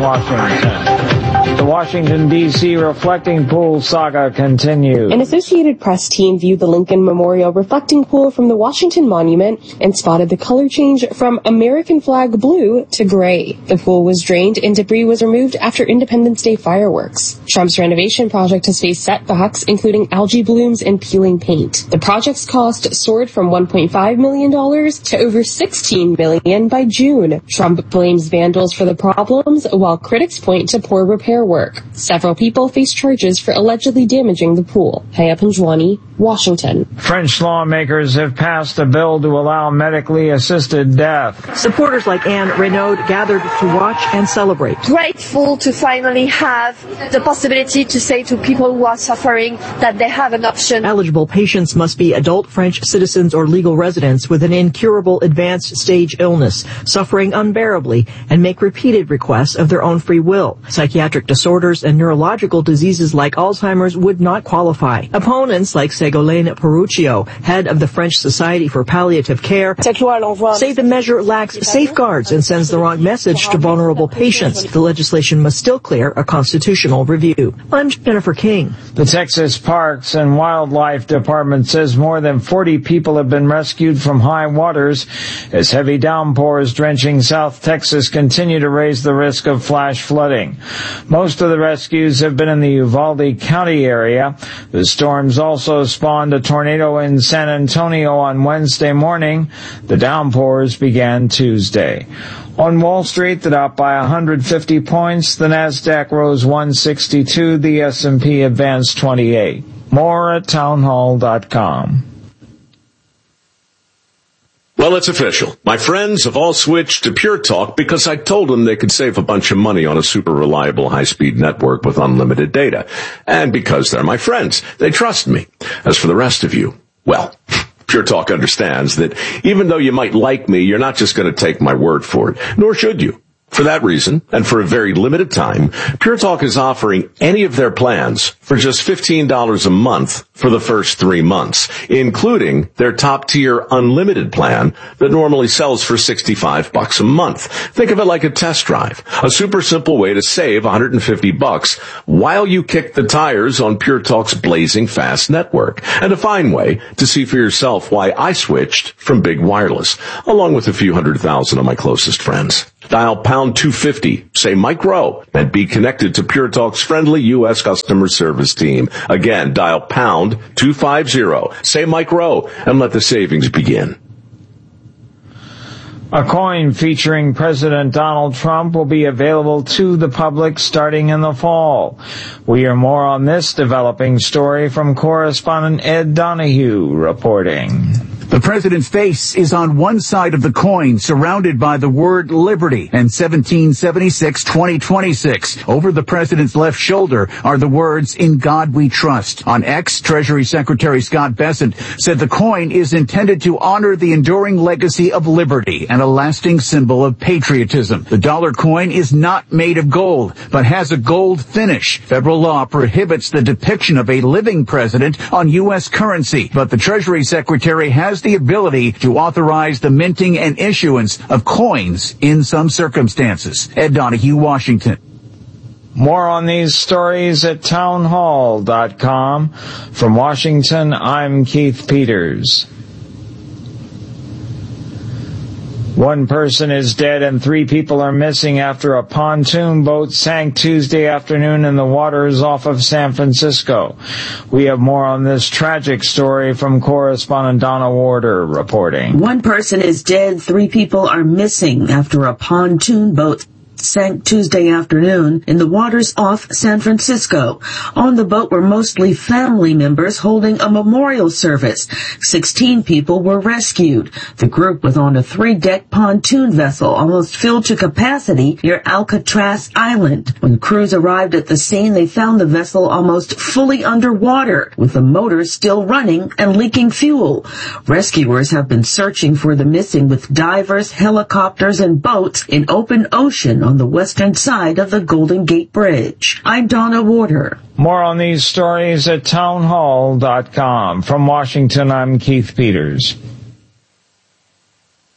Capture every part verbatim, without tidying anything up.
Washington. The Washington, D C reflecting pool saga continues. An Associated Press team viewed the Lincoln Memorial reflecting pool from the Washington Monument and spotted the color change from American flag blue to gray. The pool was drained and debris was removed after Independence Day fireworks. Trump's renovation project has faced setbacks, including algae blooms and peeling paint. The project's cost soared from one point five million dollars to over sixteen million dollars by June. Trump blames vandals for the problems, while critics point to poor repair work. Several people face charges for allegedly damaging the pool. Haya Panjwani, Washington. French lawmakers have passed a bill to allow medically assisted death. Supporters like Anne Renaud gathered to watch and celebrate. Grateful to finally have the possibility to say to people who are suffering that they have an option. Eligible patients must be adult French citizens or legal residents with an incurable advanced stage illness, suffering unbearably, and make repeated requests of their own free will. Psychiatric disorders and neurological diseases like Alzheimer's would not qualify. Opponents like Ségolène Peruccio, head of the French Society for Palliative Care, say the measure lacks safeguards and sends the wrong message to vulnerable patients. The legislation must still clear a constitutional review. I'm Jennifer King. The Texas Parks and Wildlife Department says more than forty people have been rescued from high waters as heavy downpours drenching South Texas continue to raise the risk of flash flooding. Most of the rescues have been in the Uvalde County area. The storms also spawned a tornado in San Antonio on Wednesday morning. The downpours began Tuesday. On Wall Street, the Dow by one hundred fifty points, the Nasdaq rose one sixty-two, the S and P advanced twenty-eight. More at townhall dot com. Well, it's official. My friends have all switched to Pure Talk because I told them they could save a bunch of money on a super reliable high-speed network with unlimited data. And because they're my friends, they trust me. As for the rest of you, well, Pure Talk understands that even though you might like me, you're not just going to take my word for it, nor should you. For that reason, and for a very limited time, Pure Talk is offering any of their plans for just fifteen dollars a month for the first three months, including their top-tier unlimited plan that normally sells for sixty-five bucks a month. Think of it like a test drive, a super simple way to save one hundred fifty bucks while you kick the tires on Pure Talk's blazing fast network, and a fine way to see for yourself why I switched from big wireless, along with a few hundred thousand of my closest friends. Dial pound two fifty, say Mike Rowe, and be connected to Pure Talk's friendly U S customer service team. Again, dial pound two fifty, say Mike Rowe, and let the savings begin. A coin featuring President Donald Trump will be available to the public starting in the fall. We hear more on this developing story from correspondent Ed Donahue reporting. The president's face is on one side of the coin, surrounded by the word liberty and seventeen seventy-six twenty twenty-six. Over the president's left shoulder are the words, "In God We Trust." On X, Treasury Secretary Scott Bessent said the coin is intended to honor the enduring legacy of liberty and a lasting symbol of patriotism. The dollar coin is not made of gold, but has a gold finish. Federal law prohibits the depiction of a living president on U S currency, but the Treasury Secretary has the ability to authorize the minting and issuance of coins in some circumstances. Ed Donahue, Washington. More on these stories at townhall dot com. From Washington, I'm Keith Peters. One person is dead and three people are missing after a pontoon boat sank Tuesday afternoon in the waters off of San Francisco. We have more on this tragic story from correspondent Donna Warder reporting. One person is dead, three people are missing after a pontoon boat sank Tuesday afternoon in the waters off San Francisco. On the boat were mostly family members holding a memorial service. Sixteen people were rescued. The group was on a three-deck pontoon vessel almost filled to capacity near Alcatraz Island. When crews arrived at the scene, they found the vessel almost fully underwater, with the motors still running and leaking fuel. Rescuers have been searching for the missing with divers, helicopters, and boats in open ocean on the western side of the Golden Gate Bridge. I'm Donna Warder. More on these stories at townhall dot com. From Washington, I'm Keith Peters.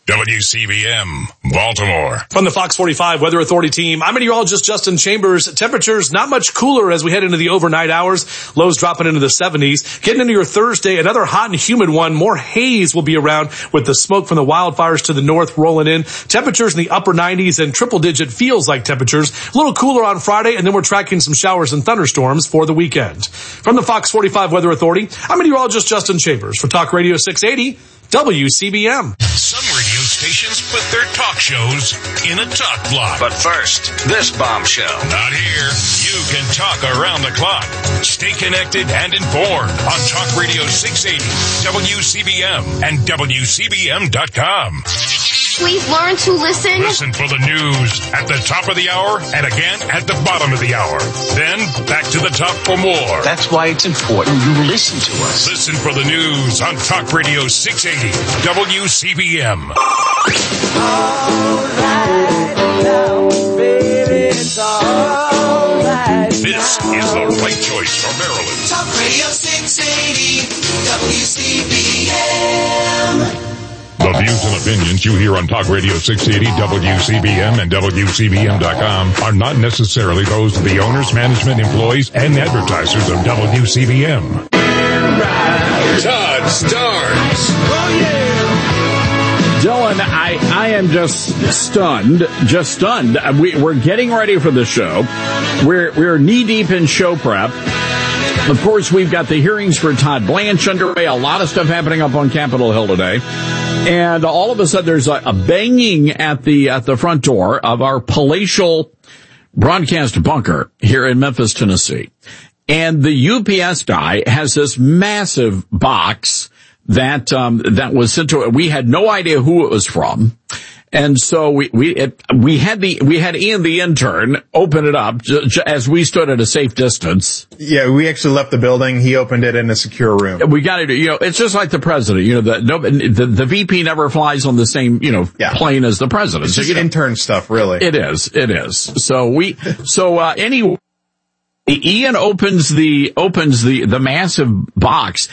W C B M, Baltimore. From the Fox forty-five Weather Authority team, I'm meteorologist Justin Chambers. Temperatures not much cooler as we head into the overnight hours. Lows dropping into the seventies. Getting into your Thursday, another hot and humid one. More haze will be around with the smoke from the wildfires to the north rolling in. Temperatures in the upper nineties and triple-digit feels like temperatures. A little cooler on Friday, and then we're tracking some showers and thunderstorms for the weekend. From the Fox forty-five Weather Authority, I'm meteorologist Justin Chambers for Talk Radio six eighty W C B M. Some radio stations put their talk shows in a talk block. But first, this bombshell. Not here. You can talk around the clock. Stay connected and informed on Talk Radio six eighty, W C B M, and W C B M dot com. Please learn to listen. Listen for the news at the top of the hour and again at the bottom of the hour. Then back to the top for more. That's why it's important you listen to us. Listen for the news on Talk Radio six eighty W C B M. All right now, baby, it's all right. This is the right choice for Maryland. Talk Radio six eighty W C B M. The views and opinions you hear on Talk Radio six eighty W C B M and W C B M dot com are not necessarily those of the owners, management, employees, and advertisers of W C B M. Todd Starnes. Oh, yeah. Dylan, I, I am just stunned, just stunned. We, we're getting ready for the show. We're, we're knee deep in show prep. Of course, we've got the hearings for Todd Blanche underway. A lot of stuff happening up on Capitol Hill today. And all of a sudden, there's a, a banging at the at the front door of our palatial broadcast bunker here in Memphis, Tennessee. And the U P S guy has this massive box that um that was sent to it. We had no idea who it was from. And so we we it, we had the we had Ian the intern open it up j- j- as we stood at a safe distance. Yeah, we actually left the building. He opened it in a secure room. We got to, you know, it's just like the president. You know, the no, the, the V P never flies on the same, you know, yeah. plane as the president. It's just so, you know, intern stuff, really. It is. It is. So we. So uh, anyway, Ian opens the opens the the massive box.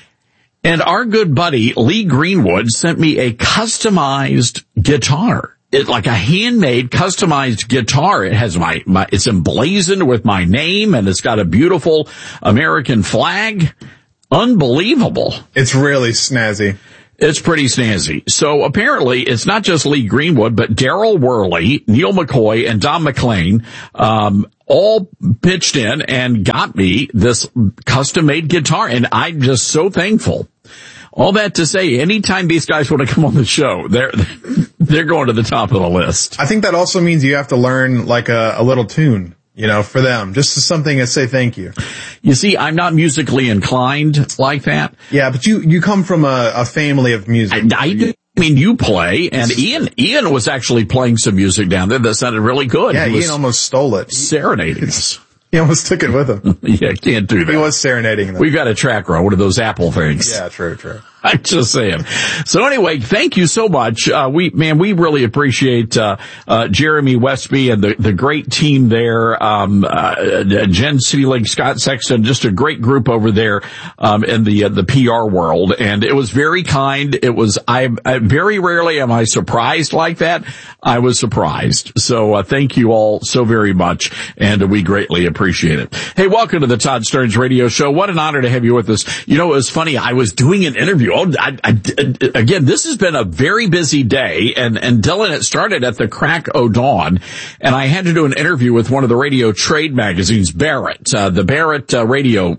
And our good buddy, Lee Greenwood, sent me a customized guitar. It's like a handmade, customized guitar. It has my, my, it's emblazoned with my name, and it's got a beautiful American flag. Unbelievable. It's really snazzy. It's pretty snazzy. So apparently it's not just Lee Greenwood, but Daryl Worley, Neil McCoy, and Don McLean, um, all pitched in and got me this custom-made guitar, and I'm just so thankful. All that to say, anytime these guys want to come on the show, they're they're going to the top of the list. I think that also means you have to learn like a, a little tune, you know, for them, just something to say thank you. You see, I'm not musically inclined like that. Yeah, but you you come from a, a family of music. I, I do. I mean, you play, and Ian Ian was actually playing some music down there that sounded really good. Yeah, Ian almost stole it. Serenading us. He almost took it with him. Yeah, can't do that. He was serenading them. We've got a track row, one of those Apple things. Yeah, true, true. I'm just saying. So anyway, thank you so much. Uh, we, man, we really appreciate, uh, uh, Jeremy Westby and the, the great team there. Um, uh, Jen Seelig, Scott Sexton, just a great group over there, um, in the, uh, the P R world. And it was very kind. It was, I, I very rarely am I surprised like that. I was surprised. So, uh, thank you all so very much. And we greatly appreciate it. Hey, welcome to the Todd Starnes Radio Show. What an honor to have you with us. You know, it was funny. I was doing an interview. Oh, I, I, again, this has been a very busy day, and, and Dylan, it started at the crack o' dawn, and I had to do an interview with one of the radio trade magazines, Barrett, uh, the Barrett uh, radio uh,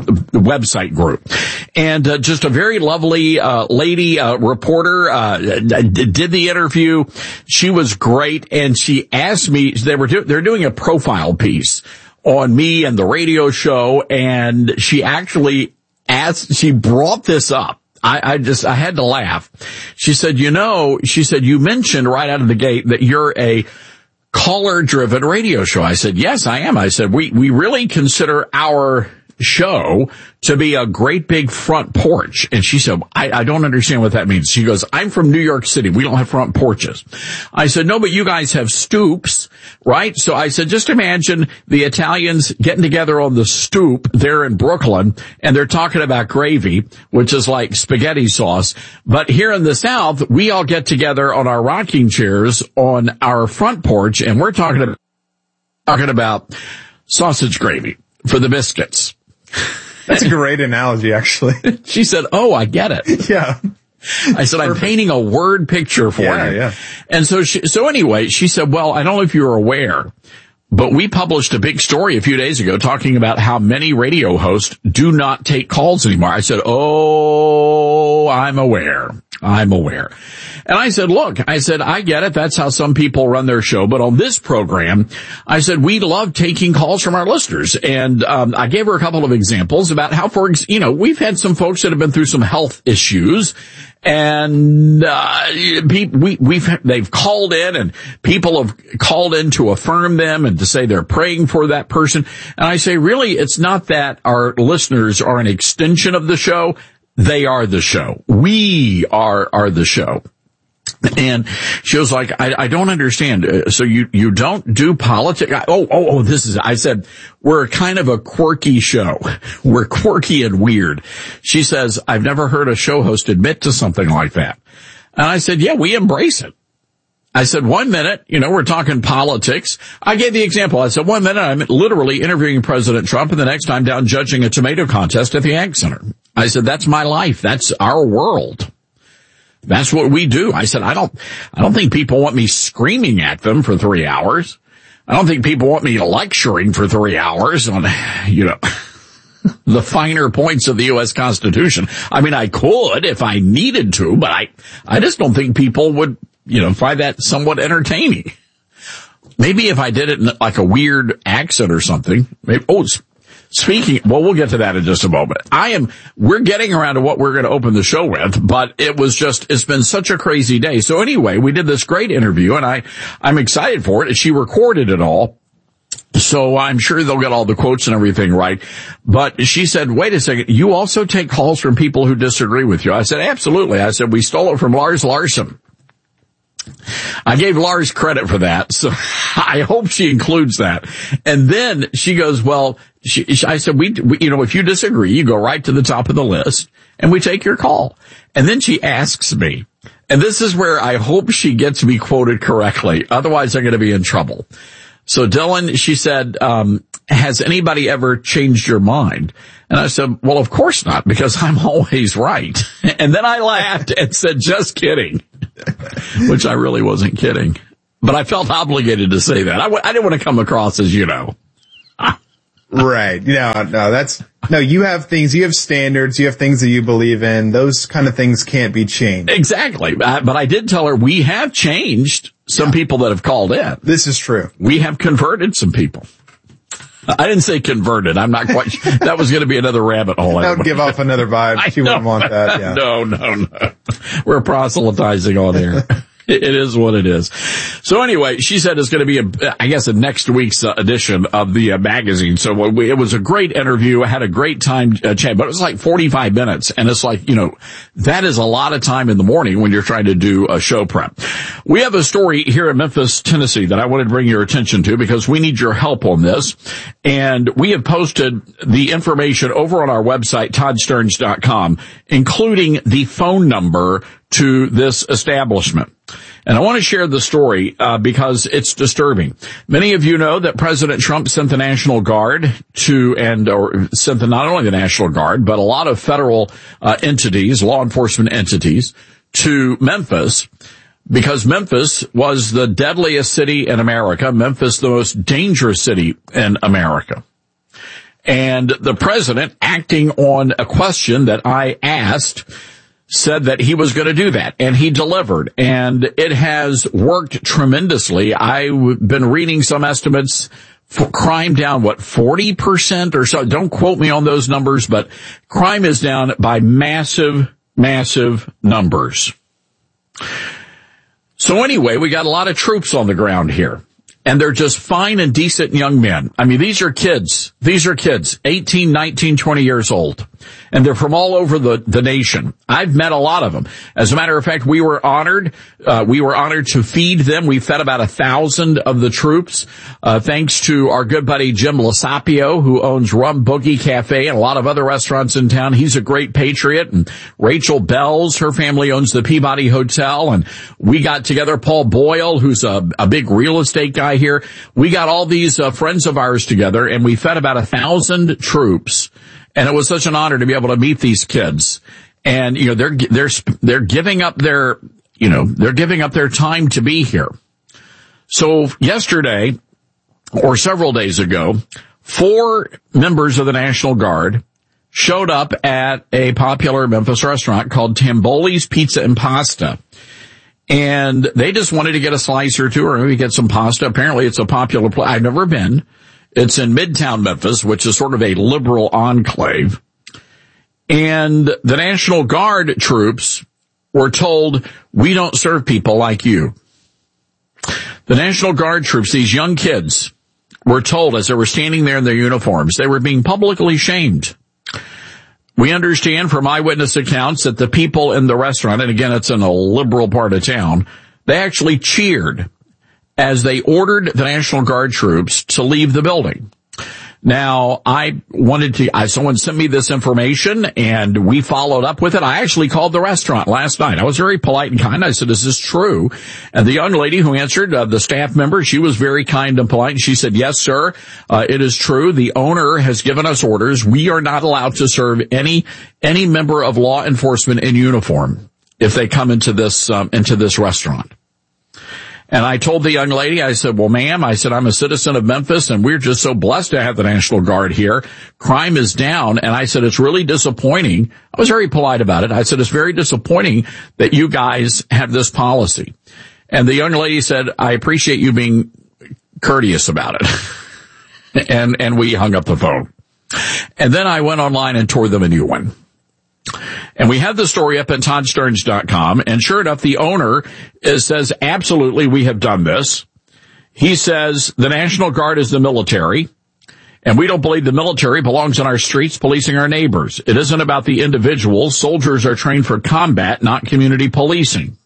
website group, and uh, just a very lovely uh, lady uh, reporter uh, did the interview. She was great, and she asked me, they were do, they're doing a profile piece on me and the radio show, and she actually asked, she brought this up. I, I just, I had to laugh. She said, you know, she said, you mentioned right out of the gate that you're a caller-driven radio show. I said, yes, I am. I said, we, we really consider our show to be a great big front porch. And she said, I, I don't understand what that means. She goes, I'm from New York City. We don't have front porches. I said, no, but you guys have stoops, right? So I said, just imagine the Italians getting together on the stoop there in Brooklyn, and they're talking about gravy, which is like spaghetti sauce. But here in the South, we all get together on our rocking chairs on our front porch, and we're talking about, talking about sausage gravy for the biscuits. That's a great analogy, actually. She said, oh, I get it. Yeah. I said, I'm painting a word picture for yeah, you. Yeah. And so she, so anyway, she said, well, I don't know if you're aware, but we published a big story a few days ago talking about how many radio hosts do not take calls anymore. I said, oh, I'm aware. I'm aware. And I said, look, I said, I get it. That's how some people run their show. But on this program, I said, we love taking calls from our listeners. And um, I gave her a couple of examples about how, for you know, we've had some folks that have been through some health issues. And uh we we've they've called in, and people have called in to affirm them and to say they're praying for that person. And I say, really, it's not that our listeners are an extension of the show. They are the show. We are are the show. And she was like, I, I don't understand. So you, you don't do politics? Oh, oh, oh, this is, I said, we're kind of a quirky show. We're quirky and weird. She says, I've never heard a show host admit to something like that. And I said, yeah, we embrace it. I said, one minute, you know, we're talking politics. I gave the example. I said, one minute I'm literally interviewing President Trump, and the next I'm down judging a tomato contest at the Ag Center. I said, that's my life. That's our world. That's what we do. I said, I don't, I don't think people want me screaming at them for three hours. I don't think people want me lecturing for three hours on, you know, the finer points of the U S Constitution. I mean, I could if I needed to, but I, I just don't think people would, you know, find that somewhat entertaining. Maybe if I did it in like a weird accent or something. Maybe, oh, Speaking, well, we'll get to that in just a moment. I am, we're getting around to what we're going to open the show with, but it was just, it's been such a crazy day. So anyway, we did this great interview, and I, I'm excited for it. She recorded it all. So I'm sure they'll get all the quotes and everything right. But she said, wait a second, you also take calls from people who disagree with you. I said, absolutely. I said, we stole it from Lars Larson. I gave Lars credit for that, so I hope she includes that. And then she goes, well, she, I said, we, we, you know, if you disagree, you go right to the top of the list, and we take your call. And then she asks me, and this is where I hope she gets me quoted correctly, otherwise I'm going to be in trouble. So Dylan, she said, um, has anybody ever changed your mind? And I said, well, of course not, because I'm always right. And then I laughed and said, just kidding, which I really wasn't kidding. But I felt obligated to say that. I, w- I didn't want to come across as, you know. Right. No, no, that's, no, you have things, you have standards, you have things that you believe in. Those kind of things can't be changed. Exactly. Uh, but I did tell her we have changed some yeah. people that have called in. This is true. We have converted some people. I didn't say converted. I'm not quite sure. That was going to be another rabbit hole. That would give off another vibe. She wouldn't want that. Yeah. No, no, no. We're proselytizing on here. It is what it is. So anyway, she said it's going to be, a, I guess, a next week's uh, edition of the uh, magazine. So we, it was a great interview. I had a great time uh, chatting, but it was like forty-five minutes. And it's like, you know, that is a lot of time in the morning when you're trying to do a show prep. We have a story here in Memphis, Tennessee that I wanted to bring your attention to because we need your help on this. And we have posted the information over on our website, todd stearns dot com, including the phone number to this establishment. And I want to share the story uh, because it's disturbing. Many of you know that President Trump sent the National Guard to, and or sent the, not only the National Guard, but a lot of federal uh, entities, law enforcement entities, to Memphis because Memphis was the deadliest city in America, Memphis the most dangerous city in America. And the president, acting on a question that I asked, said that he was going to do that, and he delivered, and it has worked tremendously. I've been reading some estimates for crime down, what, forty percent or so? Don't quote me on those numbers, but crime is down by massive, massive numbers. So anyway, we got a lot of troops on the ground here. and they're just fine and decent young men. I mean, these are kids. These are kids, eighteen, nineteen, twenty years old. And they're from all over the, the nation. I've met a lot of them. As a matter of fact, we were honored, uh, we were honored to feed them. We fed about a thousand of the troops, uh, thanks to our good buddy Jim Lasapio, who owns Rum Boogie Cafe and a lot of other restaurants in town. He's a great patriot. And Rachel Bells, her family owns the Peabody Hotel. And we got together, Paul Boyle, who's a, a big real estate guy here. We got all these uh, friends of ours together, and we fed about a thousand troops. And it was such an honor to be able to meet these kids. And, you know, they're, they're, they're giving up their, you know, they're giving up their time to be here. So yesterday, or several days ago, four members of the National Guard showed up at a popular Memphis restaurant called Tamboli's Pizza and Pasta. And they just wanted to get a slice or two or maybe get some pasta. Apparently it's a popular place. I've never been. It's in Midtown Memphis, which is sort of a liberal enclave. And the National Guard troops were told, we don't serve people like you. The National Guard troops, these young kids, were told as they were standing there in their uniforms, they were being publicly shamed. We understand from eyewitness accounts that the people in the restaurant, and again, it's in a liberal part of town, they actually cheered as they ordered the National Guard troops to leave the building. Now, I wanted to, I, someone sent me this information and we followed up with it. I actually called the restaurant last night. I was very polite and kind. I said, is this true? And the young lady who answered, uh, the staff member, she was very kind and polite. She said, yes, sir, uh, it is true. The owner has given us orders. We are not allowed to serve any, any member of law enforcement in uniform if they come into this, um, into this restaurant. And I told the young lady, I said, well, ma'am, I said, I'm a citizen of Memphis and we're just so blessed to have the National Guard here. Crime is down. And I said, it's really disappointing. I was very polite about it. I said, it's very disappointing that you guys have this policy. And the young lady said, I appreciate you being courteous about it. and, and we hung up the phone. And then I went online and tore them a new one. And we have the story up at Todd Stearns dot com, and sure enough, the owner is, says, absolutely, we have done this. He says the National Guard is the military, and we don't believe the military belongs on our streets policing our neighbors. It isn't about the individuals. Soldiers are trained for combat, not community policing.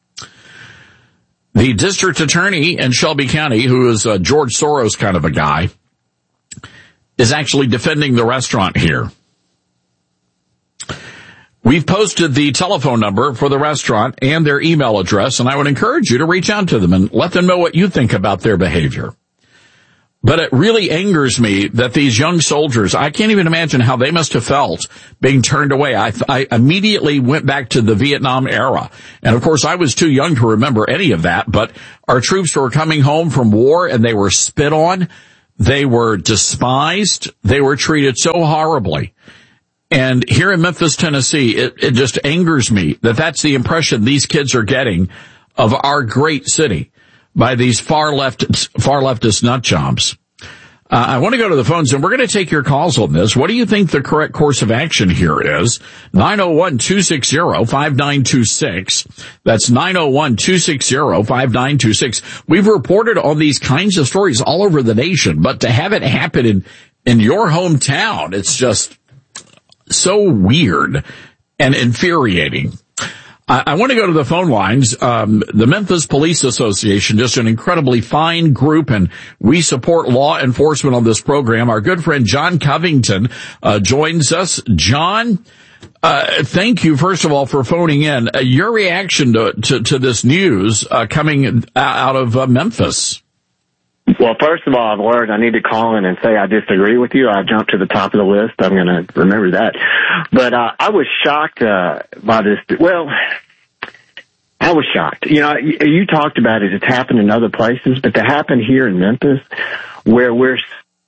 The district attorney in Shelby County, who is a George Soros kind of a guy, is actually defending the restaurant here. We've posted the telephone number for the restaurant and their email address, and I would encourage you to reach out to them and let them know what you think about their behavior. But it really angers me that these young soldiers, I can't even imagine how they must have felt being turned away. I, I immediately went back to the Vietnam era. And of course, I was too young to remember any of that, but our troops were coming home from war and they were spit on. They were despised. They were treated so horribly. And here in Memphis, Tennessee, it, it just angers me that that's the impression these kids are getting of our great city by these far left, far leftist nut jobs. Uh, I want to go to the phones, and we're going to take your calls on this. What do you think the correct course of action here is? nine oh one, two six zero, five nine two six. That's nine oh one, two six zero, five nine two six. We've reported on these kinds of stories all over the nation, but to have it happen in, in your hometown, it's just so weird and infuriating. I, I want to go to the phone lines. Um, the Memphis Police Association, just an incredibly fine group, and we support law enforcement on this program. Our good friend John Covington uh, joins us. John, uh, thank you, first of all, for phoning in. Uh, your reaction to, to, to this news uh, coming out of uh, Memphis. Well, first of all, I've learned I need to call in and say I disagree with you. I jumped to the top of the list. I'm going to remember that. But uh, I was shocked uh, by this. Well, I was shocked. You know, you, you talked about it. It's happened in other places, but to happen here in Memphis, where we're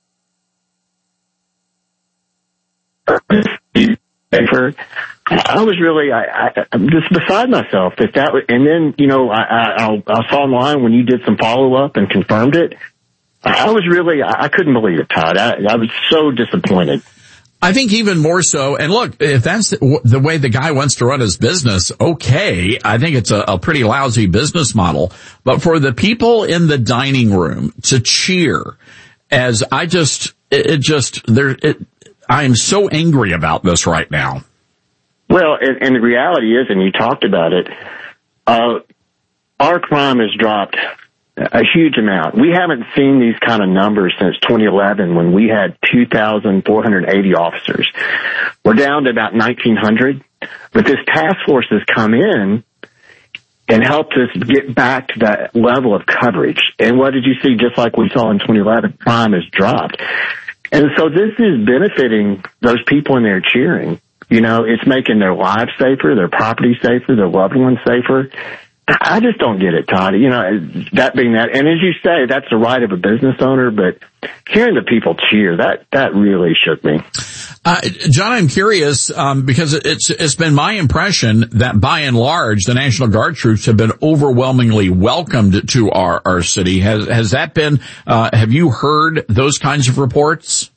I was really, I, I, I'm just beside myself that that, and then, you know, I, I, I saw online when you did some follow up and confirmed it. I was really, I couldn't believe it, Todd. I, I was so disappointed. I think even more so, and look, if that's the, the way the guy wants to run his business, okay, I think it's a, a pretty lousy business model. But for the people in the dining room to cheer, as I just, it, it just, there, it, I am so angry about this right now. Well, and, and the reality is, and you talked about it, uh, our crime has dropped a huge amount. We haven't seen these kind of numbers since twenty eleven when we had two thousand four hundred eighty officers. We're down to about nineteen hundred, but this task force has come in and helped us get back to that level of coverage. And what did you see? Just like we saw in twenty eleven, crime has dropped. And so this is benefiting those people in there cheering. You know, it's making their lives safer, their property safer, their loved ones safer. I just don't get it, Todd. You know, that being that, and as you say, that's the right of a business owner, but hearing the people cheer, that, that really shook me. Uh, John, I'm curious, um, because it's, it's been my impression that by and large, the National Guard troops have been overwhelmingly welcomed to our, our city. Has, has that been, uh, have you heard those kinds of reports?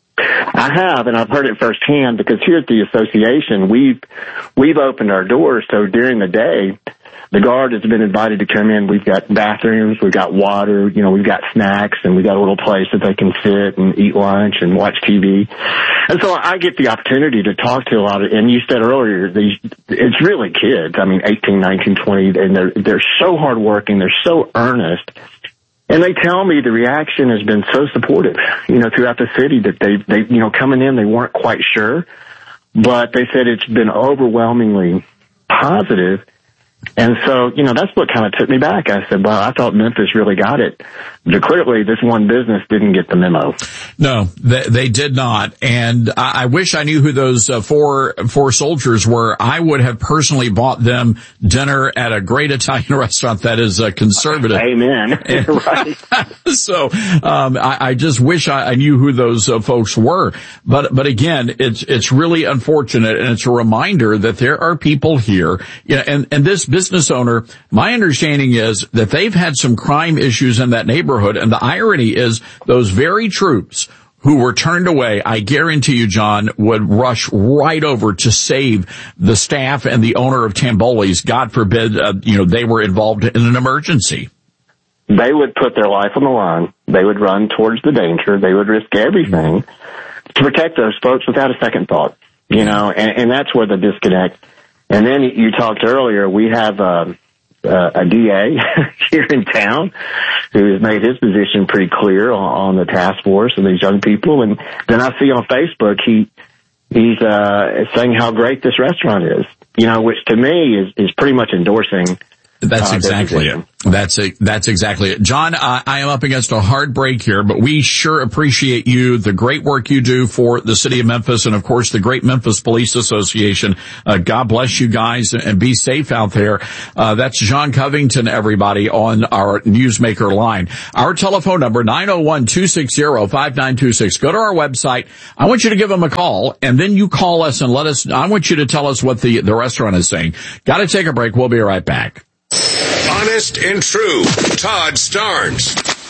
I have, and I've heard it firsthand because here at the association, we've, we've opened our doors. So during the day, the Guard has been invited to come in. We've got bathrooms, we've got water, you know, we've got snacks, and we've got a little place that they can sit and eat lunch and watch T V. And so I get the opportunity to talk to a lot of, and you said earlier, these, it's really kids. I mean, eighteen, nineteen, twenty, and they're, they're so hardworking, they're so earnest. And they tell me the reaction has been so supportive, you know, throughout the city that they, they, you know, coming in, they weren't quite sure, but they said it's been overwhelmingly positive. And so, you know, that's what kind of took me back. I said, well, I thought Memphis really got it. But clearly, this one business didn't get the memo. No, they, they did not. And I, I wish I knew who those uh, four four soldiers were. I would have personally bought them dinner at a great Italian restaurant that is uh, conservative. Amen. Right. So um, I, I just wish I, I knew who those uh, folks were. But but again, it's it's really unfortunate, and it's a reminder that there are people here. You know, and and this business owner, my understanding is that they've had some crime issues in that neighborhood. And the irony is those very troops who were turned away, I guarantee you, John, would rush right over to save the staff and the owner of Tamboli's. God forbid, uh, you know, they were involved in an emergency. They would put their life on the line. They would run towards the danger. They would risk everything to protect those folks without a second thought, you know, and, and that's where the disconnect. And then you talked earlier, we have, um, Uh, a D A here in town who has made his position pretty clear on, on the task force and these young people. And then I see on Facebook he he's uh, saying how great this restaurant is, you know, which to me is, is pretty much endorsing. That's uh, exactly it. That's it. That's exactly it. John, uh, I am up against a hard break here, but we sure appreciate you, the great work you do for the city of Memphis, and of course the great Memphis Police Association. Uh, God bless you guys, and be safe out there. Uh, that's John Covington, everybody, on our Newsmaker line. Our telephone number, nine oh one, two six zero, five nine two six. Go to our website. I want you to give them a call, and then you call us and let us, I want you to tell us what the, the restaurant is saying. Got to take a break. We'll be right back. Honest and true, Todd Starnes.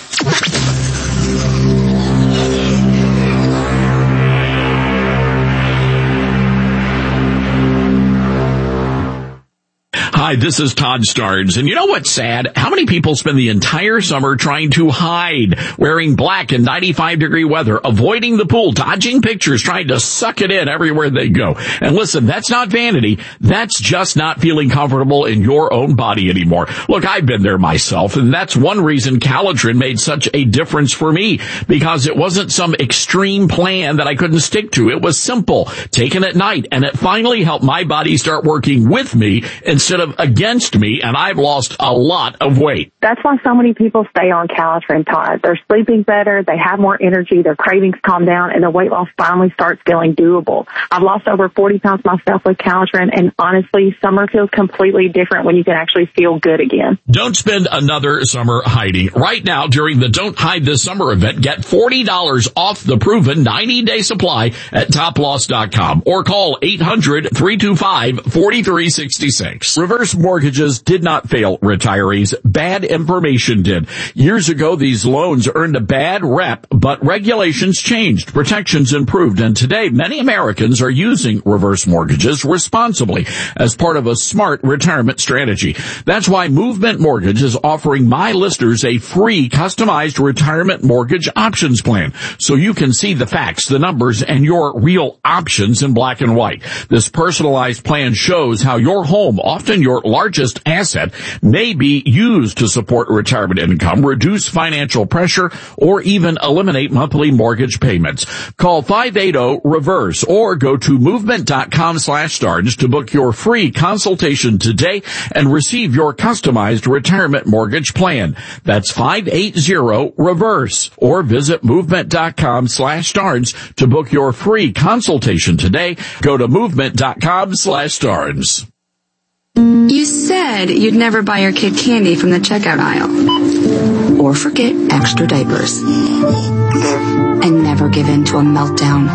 Hi, this is Todd Starnes, and you know what's sad? How many people spend the entire summer trying to hide, wearing black in ninety-five degree weather, avoiding the pool, dodging pictures, trying to suck it in everywhere they go. And listen, that's not vanity. That's just not feeling comfortable in your own body anymore. Look, I've been there myself, and that's one reason Calitrin made such a difference for me, because it wasn't some extreme plan that I couldn't stick to. It was simple, taken at night, and it finally helped my body start working with me instead of against me, and I've lost a lot of weight. That's why so many people stay on Calitrin, Todd. They're sleeping better, they have more energy, their cravings calm down, and the weight loss finally starts feeling doable. I've lost over forty pounds myself with Calitrin, and honestly, summer feels completely different when you can actually feel good again. Don't spend another summer hiding. Right now, during the Don't Hide This Summer event, get forty dollars off the proven ninety day supply at top loss dot com or call eight hundred, three two five, four three six six. Reverse Reverse mortgages did not fail retirees. Bad information did. Years ago, these loans earned a bad rep, but regulations changed, protections improved, and today many Americans are using reverse mortgages responsibly as part of a smart retirement strategy. That's why Movement Mortgage is offering my listeners a free customized retirement mortgage options plan, so you can see the facts, the numbers, and your real options in black and white. This personalized plan shows how your home, often your largest asset, may be used to support retirement income, reduce financial pressure, or even eliminate monthly mortgage payments. Call five eight zero reverse or go to movement.com slash starnes to book your free consultation today and receive your customized retirement mortgage plan. That's five eight zero reverse or visit movement.com slash starnes to book your free consultation today. Go to movement.com slash starnes. You said you'd never buy your kid candy from the checkout aisle. Or forget extra diapers. And never give in to a meltdown.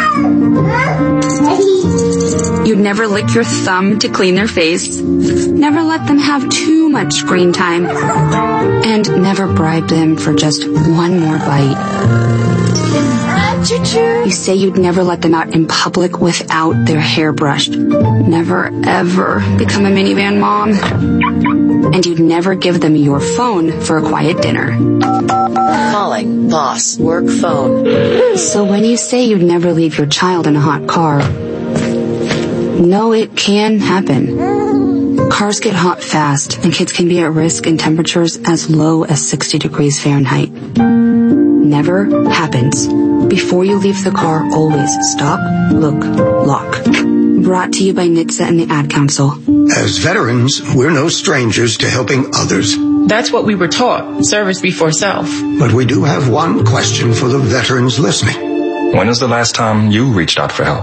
You'd never lick your thumb to clean their face. Never let them have too much screen time. And never bribe them for just one more bite. You say you'd never let them out in public without their hair brushed. Never, ever become a minivan mom. And you'd never give them your phone for a quiet dinner. Calling, boss, work phone. So when you say you'd never leave your child in a hot car, no, it can happen. Cars get hot fast, and kids can be at risk in temperatures as low as sixty degrees Fahrenheit. Never happens. Before you leave the car, always stop, look, lock. Brought to you by N H T S A and the Ad Council. As veterans, we're no strangers to helping others. That's what we were taught, service before self. But we do have one question for the veterans listening. When is the last time you reached out for help?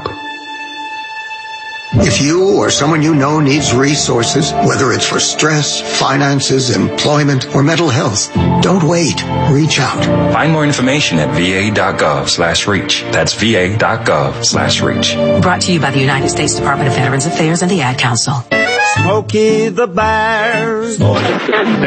If you or someone you know needs resources, whether it's for stress, finances, employment, or mental health, don't wait. Reach out. Find more information at va.gov slash reach. That's va.gov slash reach. Brought to you by the United States Department of Veterans Affairs and the Ad Council. Smokey the Bear.